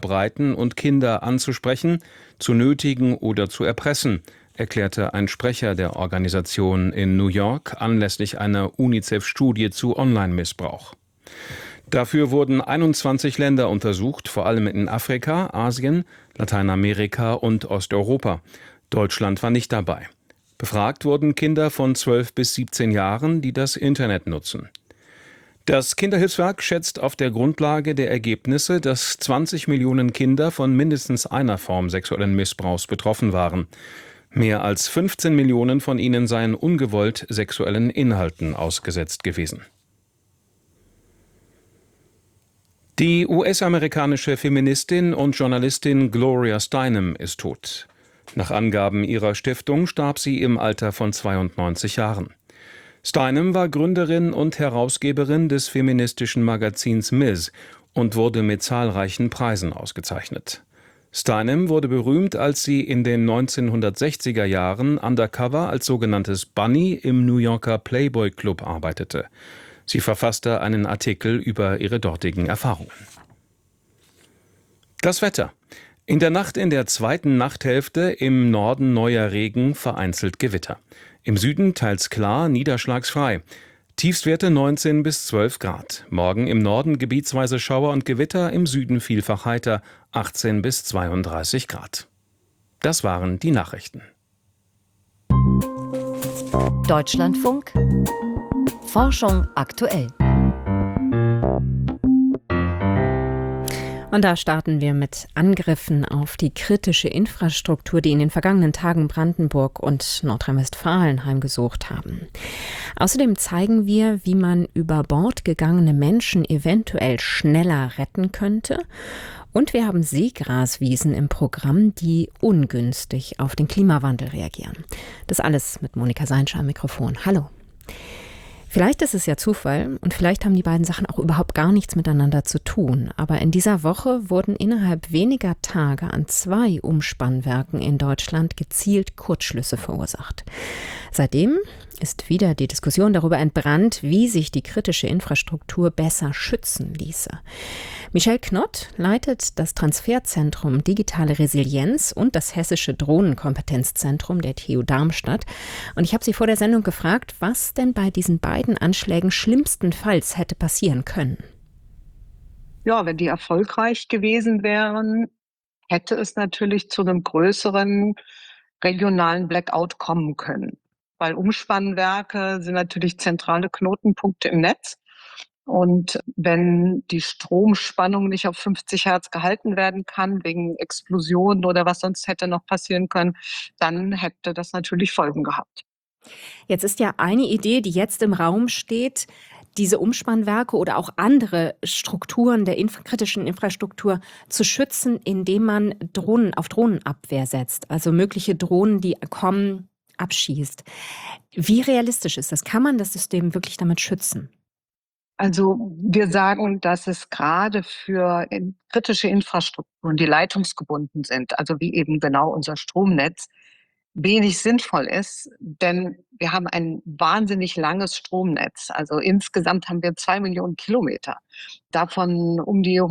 breiten und Kinder anzusprechen, zu nötigen oder zu erpressen, erklärte ein Sprecher der Organisation in New York anlässlich einer UNICEF-Studie zu Online-Missbrauch. Dafür wurden 21 Länder untersucht, vor allem in Afrika, Asien, Lateinamerika und Osteuropa. Deutschland war nicht dabei. Befragt wurden Kinder von 12 bis 17 Jahren, die das Internet nutzen. Das Kinderhilfswerk schätzt auf der Grundlage der Ergebnisse, dass 20 Millionen Kinder von mindestens einer Form sexuellen Missbrauchs betroffen waren. Mehr als 15 Millionen von ihnen seien ungewollt sexuellen Inhalten ausgesetzt gewesen. Die US-amerikanische Feministin und Journalistin Gloria Steinem ist tot. Nach Angaben ihrer Stiftung starb sie im Alter von 92 Jahren. Steinem war Gründerin und Herausgeberin des feministischen Magazins Ms. und wurde mit zahlreichen Preisen ausgezeichnet. Steinem wurde berühmt, als sie in den 1960er Jahren undercover als sogenanntes Bunny im New Yorker Playboy Club arbeitete. Sie verfasste einen Artikel über ihre dortigen Erfahrungen. Das Wetter. In der Nacht in der zweiten Nachthälfte im Norden neuer Regen, vereinzelt Gewitter. Im Süden teils klar, niederschlagsfrei. Tiefstwerte 19 bis 12 Grad. Morgen im Norden gebietsweise Schauer und Gewitter, im Süden vielfach heiter, 18 bis 32 Grad. Das waren die Nachrichten. Deutschlandfunk Forschung aktuell. Und da starten wir mit Angriffen auf die kritische Infrastruktur, die in den vergangenen Tagen Brandenburg und Nordrhein-Westfalen heimgesucht haben. Außerdem zeigen wir, wie man über Bord gegangene Menschen eventuell schneller retten könnte. Und wir haben Seegraswiesen im Programm, die ungünstig auf den Klimawandel reagieren. Das alles mit Monika Seinscher am Mikrofon. Hallo. Vielleicht ist es ja Zufall und vielleicht haben die beiden Sachen auch überhaupt gar nichts miteinander zu tun. Aber in dieser Woche wurden innerhalb weniger Tage an 2 Umspannwerken in Deutschland gezielt Kurzschlüsse verursacht. Seitdem ist wieder die Diskussion darüber entbrannt, wie sich die kritische Infrastruktur besser schützen ließe. Michelle Knott leitet das Transferzentrum Digitale Resilienz und das Hessische Drohnenkompetenzzentrum der TU Darmstadt. Und ich habe sie vor der Sendung gefragt, was denn bei diesen beiden Anschlägen schlimmstenfalls hätte passieren können. Ja, wenn die erfolgreich gewesen wären, hätte es natürlich zu einem größeren regionalen Blackout kommen können. Weil Umspannwerke sind natürlich zentrale Knotenpunkte im Netz. Und wenn die Stromspannung nicht auf 50 Hertz gehalten werden kann, wegen Explosionen oder was sonst hätte noch passieren können, dann hätte das natürlich Folgen gehabt. Jetzt ist ja eine Idee, die jetzt im Raum steht, diese Umspannwerke oder auch andere Strukturen der kritischen Infrastruktur zu schützen, indem man Drohnen auf Drohnenabwehr setzt. Also mögliche Drohnen, die kommen, abschießt. Wie realistisch ist das? Kann man das System wirklich damit schützen? Also wir sagen, dass es gerade für kritische Infrastrukturen, die leitungsgebunden sind, also wie eben genau unser Stromnetz, wenig sinnvoll ist, denn wir haben ein wahnsinnig langes Stromnetz. Also insgesamt haben wir 2 Millionen Kilometer, davon um die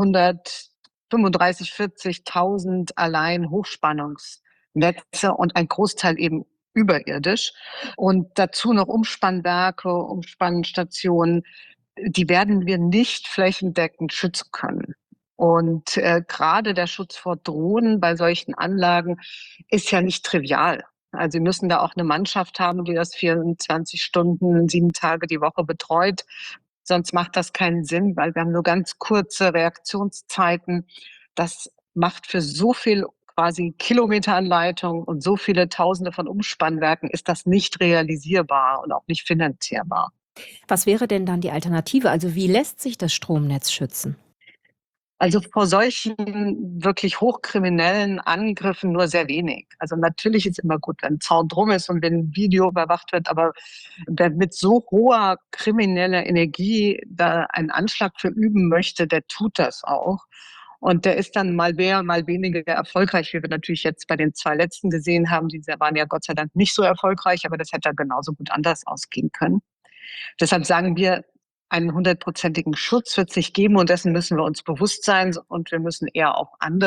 135.000, 40.000 allein Hochspannungsnetze und ein Großteil eben überirdisch. Und dazu noch Umspannwerke, Umspannstationen, die werden wir nicht flächendeckend schützen können. Und gerade der Schutz vor Drohnen bei solchen Anlagen ist ja nicht trivial. Also Sie müssen da auch eine Mannschaft haben, die das 24 Stunden, 7 Tage die Woche betreut. Sonst macht das keinen Sinn, weil wir haben nur ganz kurze Reaktionszeiten. Das macht für so viel quasi Kilometeranleitung und so viele Tausende von Umspannwerken ist das nicht realisierbar und auch nicht finanzierbar. Was wäre denn dann die Alternative? Also wie lässt sich das Stromnetz schützen? Also vor solchen wirklich hochkriminellen Angriffen nur sehr wenig. Also natürlich ist immer gut, wenn ein Zaun drum ist und wenn ein Video überwacht wird, aber wer mit so hoher krimineller Energie da einen Anschlag verüben möchte, der tut das auch. Und der ist dann mal mehr, mal weniger erfolgreich, wie wir natürlich jetzt bei den 2 letzten gesehen haben. Die waren ja Gott sei Dank nicht so erfolgreich, aber das hätte genauso gut anders ausgehen können. Deshalb sagen wir, einen 100%igen Schutz wird es nicht geben und dessen müssen wir uns bewusst sein und wir müssen eher auch andere